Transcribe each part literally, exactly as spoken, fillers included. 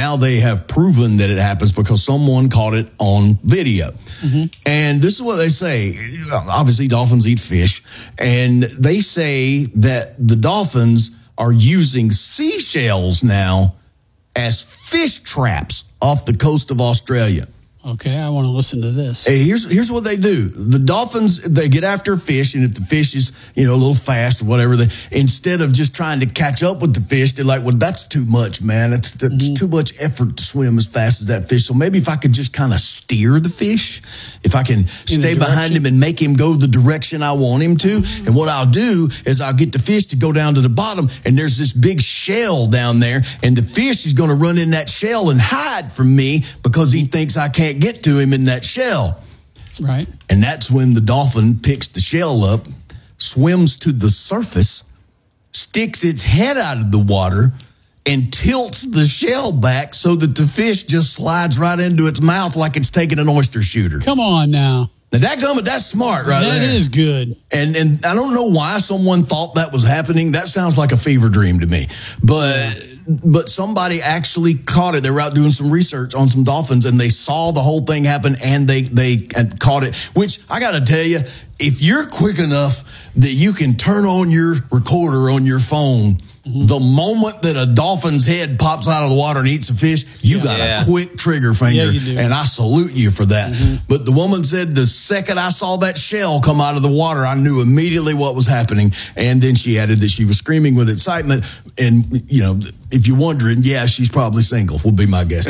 now they have proven that it happens because someone caught it on video. Mm-hmm. And this is what they say. Obviously, dolphins eat fish. And they say that the dolphins are using seashells now as fish traps off the coast of Australia. Okay, I want to listen to this. Hey, here's here's what they do. The dolphins, they get after a fish, and if the fish is, you know, a little fast or whatever, they, instead of just trying to catch up with the fish, they're like, well, that's too much, man. It's, that's mm-hmm. too much effort to swim as fast as that fish. So maybe if I could just kind of steer the fish, if I can stay behind him and make him go the direction I want him to, mm-hmm. and what I'll do is I'll get the fish to go down to the bottom, and there's this big shell down there, and the fish is going to run in that shell and hide from me because he thinks I can't get to him in that shell. Right. And that's when the dolphin picks the shell up, swims to the surface, sticks its head out of the water, and tilts the shell back so that the fish just slides right into its mouth like it's taking an oyster shooter. Come on now. Now, that gummit, that's smart right that there. That is good. And and I don't know why someone thought that was happening. That sounds like a fever dream to me. But but somebody actually caught it. They were out doing some research on some dolphins, and they saw the whole thing happen, and they, they caught it. Which, I got to tell you, if you're quick enough that you can turn on your recorder on your phone, mm-hmm. the moment that a dolphin's head pops out of the water and eats a fish, you yeah. got yeah. a quick trigger finger, yeah, you do. And I salute you for that. Mm-hmm. But the woman said the second I saw that shell come out of the water, I knew immediately what was happening. And then she added that she was screaming with excitement. And, you know, if you're wondering, yeah, she's probably single, would be my guess.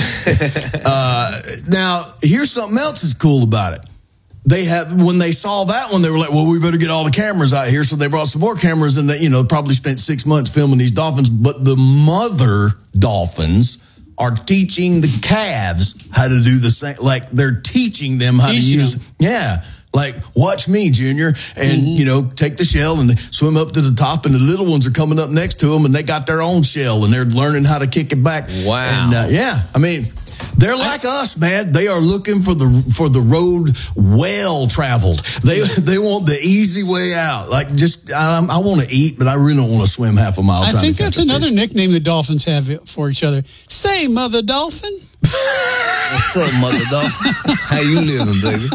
uh, now, here's something else that's cool about it. They have, when they saw that one, they were like, well, we better get all the cameras out here. So they brought some more cameras, and they, you know, probably spent six months filming these dolphins. But the mother dolphins are teaching the calves how to do the same. Like, they're teaching them how teaching to use. Them. Yeah. Like, watch me, Junior, and, mm-hmm. you know, take the shell and swim up to the top, and the little ones are coming up next to them, and they got their own shell, and they're learning how to kick it back. Wow. And, uh, yeah, I mean, they're like us, man. They are looking for the for the road well traveled. They they want the easy way out. Like, just I, I want to eat, but I really don't want to swim half a mile. I think to that's another fish. Nickname the dolphins have for each other. Say, Mother Dolphin. What's up, Mother Dolphin? How you living, baby?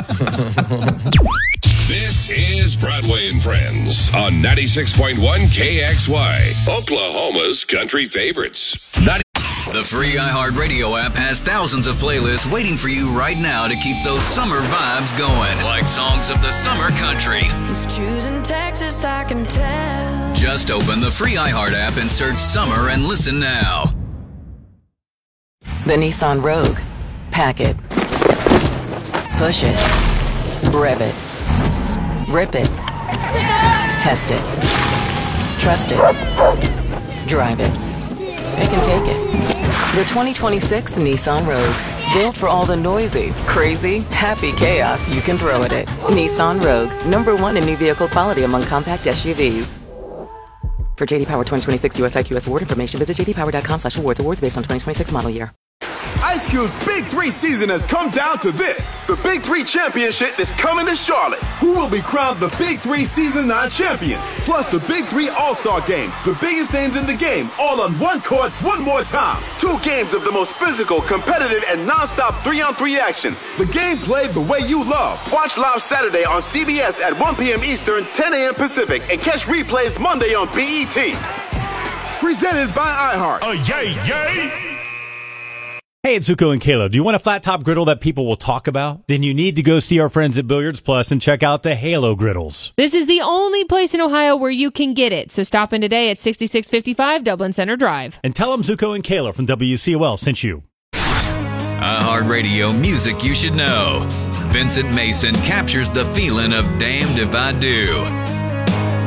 This is Broadway and Friends on ninety-six point one K X Y, Oklahoma's country favorites. The free iHeartRadio app has thousands of playlists waiting for you right now to keep those summer vibes going, like songs of the summer country. He's choosing Texas, I can tell. Just open the free iHeart app and search summer and listen now. The Nissan Rogue. Pack it. Push it. Rev it. Rip it. Test it. Trust it. Drive it. It can take it. The twenty twenty-six Nissan Rogue. Built for all the noisy, crazy, happy chaos you can throw at it. Nissan Rogue. Number one in new vehicle quality among compact S U Vs. For J D Power twenty twenty-six U S I Q S award information, visit j d power dot com slash awards. Awards based on twenty twenty-six model year. Ice Cube's Big Three season has come down to this. The Big Three Championship is coming to Charlotte. Who will be crowned the Big Three Season nine champion? Plus the Big Three All-Star Game. The biggest names in the game, all on one court, one more time. Two games of the most physical, competitive, and non-stop three-on-three action. The game played the way you love. Watch live Saturday on C B S at one p.m. Eastern, ten a.m. Pacific, and catch replays Monday on B E T. Presented by iHeart. Oh, yay, yay! Hey, it's Zuko and Kayla. Do you want a flat top griddle that people will talk about? Then you need to go see our friends at Billiards Plus and check out the Halo griddles. This is the only place in Ohio where you can get it. So stop in today at sixty-six fifty-five Dublin Center Drive. And tell them Zuko and Kayla from W C O L sent you. iHeartRadio music you should know. Vincent Mason captures the feeling of Damned If I Do.